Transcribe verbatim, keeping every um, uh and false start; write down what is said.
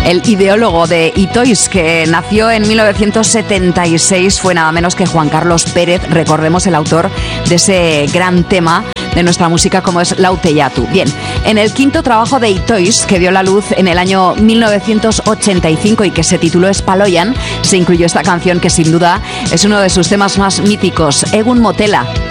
El ideólogo de Itoiz, que nació en mil novecientos setenta y seis, fue nada menos que Juan Carlos Pérez, recordemos el autor de ese gran tema de nuestra música como es Lau Tellatu. Bien, en el quinto trabajo de Itoiz, que dio la luz en el año mil novecientos ochenta y cinco y que se tituló Espaloian, se incluyó esta canción que sin duda es uno de sus temas más míticos, Egun Motela.